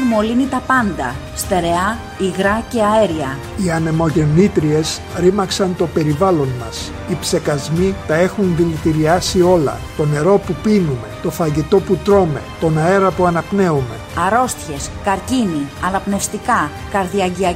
μολύνει τα πάντα, στερεά, υγρά και αέρια. Οι ανεμογεννήτριες ρήμαξαν το περιβάλλον μας. Οι ψεκασμοί τα έχουν δηλητηριάσει όλα. Το νερό που πίνουμε, το φαγητό που τρώμε, τον αέρα που αναπνέουμε. Αρρώστιες, καρκίνοι, αναπνευστικά, καρδιαγγειακές